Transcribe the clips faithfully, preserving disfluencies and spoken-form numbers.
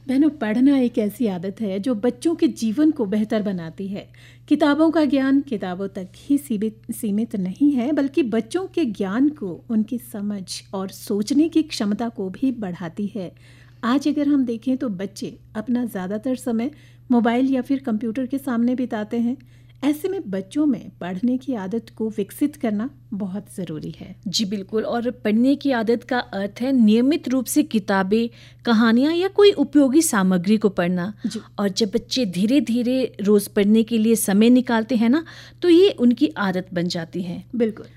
बहनों, पढ़ना एक ऐसी आदत है जो बच्चों के जीवन को बेहतर बनाती है। किताबों का ज्ञान किताबों तक ही सीमित सीमित नहीं है, बल्कि बच्चों के ज्ञान को, उनकी समझ और सोचने की क्षमता को भी बढ़ाती है। आज अगर हम देखें तो बच्चे अपना ज़्यादातर समय मोबाइल या फिर कंप्यूटर के सामने बिताते हैं। ऐसे में बच्चों में पढ़ने की आदत को विकसित करना बहुत ज़रूरी है। जी बिल्कुल। और पढ़ने की आदत का अर्थ है नियमित रूप से किताबें, कहानियाँ या कोई उपयोगी सामग्री को पढ़ना। और जब बच्चे धीरे धीरे रोज़ पढ़ने के लिए समय निकालते हैं ना, तो ये उनकी आदत बन जाती है। बिल्कुल।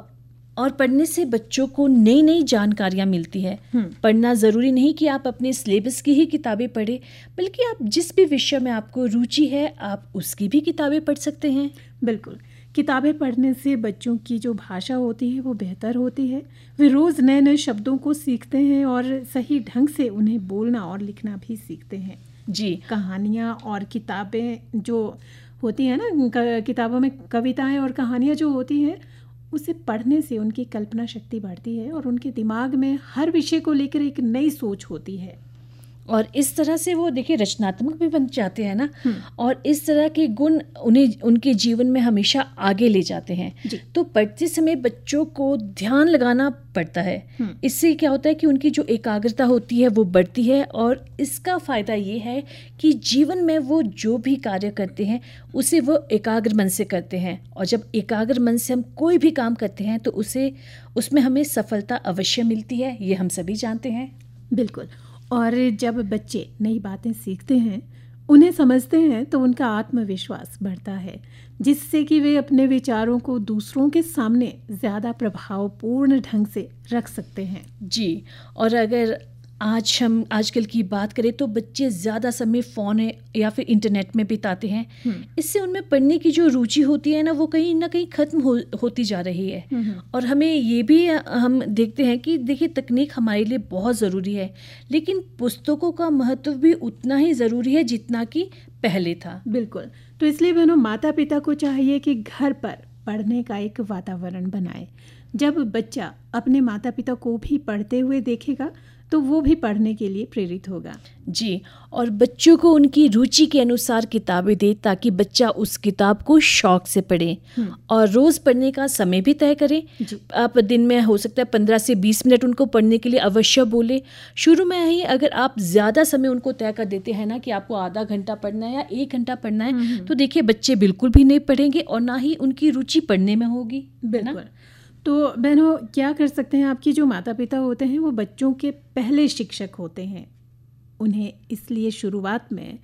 और पढ़ने से बच्चों को नई नई जानकारियाँ मिलती है। पढ़ना ज़रूरी नहीं कि आप अपने सिलेबस की ही किताबें पढ़ें, बल्कि आप जिस भी विषय में आपको रुचि है आप उसकी भी किताबें पढ़ सकते हैं। बिल्कुल। किताबें पढ़ने से बच्चों की जो भाषा होती है वो बेहतर होती है। वे रोज़ नए नए शब्दों को सीखते हैं और सही ढंग से उन्हें बोलना और लिखना भी सीखते हैं। जी। कहानियाँ और किताबें जो होती हैं ना, किताबों में कविताएं और कहानियाँ जो होती हैं, उसे पढ़ने से उनकी कल्पना शक्ति बढ़ती है और उनके दिमाग में हर विषय को लेकर एक नई सोच होती है। और इस तरह से वो देखिए रचनात्मक भी बन जाते हैं ना, और इस तरह के गुण उन्हें उनके जीवन में हमेशा आगे ले जाते हैं। तो पढ़ते समय बच्चों को ध्यान लगाना पड़ता है। इससे क्या होता है कि उनकी जो एकाग्रता होती है वो बढ़ती है, और इसका फ़ायदा ये है कि जीवन में वो जो भी कार्य करते हैं उसे वो एकाग्र मन से करते हैं। और जब एकाग्र मन से हम कोई भी काम करते हैं तो उसे उसमें हमें सफलता अवश्य मिलती है, ये हम सभी जानते हैं। बिल्कुल। और जब बच्चे नई बातें सीखते हैं, उन्हें समझते हैं, तो उनका आत्मविश्वास बढ़ता है, जिससे कि वे अपने विचारों को दूसरों के सामने ज़्यादा प्रभावपूर्ण ढंग से रख सकते हैं। जी। और अगर आज हम आजकल की बात करें तो बच्चे ज़्यादा समय फ़ोन या फिर इंटरनेट में बिताते हैं। इससे उनमें पढ़ने की जो रुचि होती है ना, वो कहीं ना कहीं ख़त्म हो, होती जा रही है। और हमें ये भी हम देखते हैं कि देखिए तकनीक हमारे लिए बहुत ज़रूरी है, लेकिन पुस्तकों का महत्व भी उतना ही ज़रूरी है जितना कि पहले था। बिल्कुल। तो इसलिए बहनों, माता पिता को चाहिए कि घर पर पढ़ने का एक वातावरण बनाए। जब बच्चा अपने माता पिता को भी पढ़ते हुए देखेगा तो वो भी पढ़ने के लिए प्रेरित होगा। जी। और बच्चों को उनकी रुचि के अनुसार किताबें दे, ताकि बच्चा उस किताब को शौक से पढ़े। और रोज़ पढ़ने का समय भी तय करें। आप दिन में हो सकता है पंद्रह से बीस मिनट उनको पढ़ने के लिए अवश्य बोले। शुरू में ही अगर आप ज़्यादा समय उनको तय कर देते हैं ना कि आपको आधा घंटा पढ़ना है या एक घंटा पढ़ना है, तो देखिए बच्चे बिल्कुल भी नहीं पढ़ेंगे और ना ही उनकी रुचि पढ़ने में होगी। बिल्कुल। तो बहनों, क्या कर सकते हैं? आपकी जो माता पिता होते हैं वो बच्चों के पहले शिक्षक होते हैं। उन्हें इसलिए शुरुआत में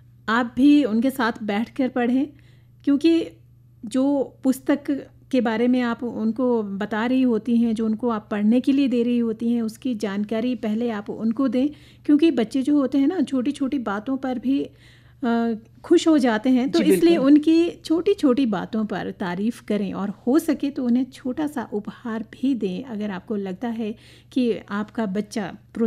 आप भी उनके साथ बैठकर पढ़ें, क्योंकि जो पुस्तक के बारे में आप उनको बता रही होती हैं, जो उनको आप पढ़ने के लिए दे रही होती हैं, उसकी जानकारी पहले आप उनको दें। क्योंकि बच्चे जो होते हैं ना, छोटी छोटी बातों पर भी खुश हो जाते हैं, तो इसलिए उनकी छोटी छोटी बातों पर तारीफ़ करें, और हो सके तो उन्हें छोटा सा उपहार भी दें। अगर आपको लगता है कि आपका बच्चा